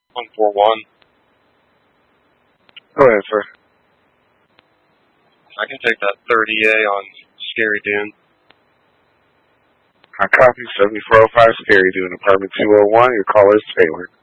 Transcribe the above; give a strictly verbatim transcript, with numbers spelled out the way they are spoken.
one four one. Go ahead, sir. I can take that thirty A on Scary Dune. I copy seventy-four oh five Scary Dune, apartment two oh one. Your caller is Taylor.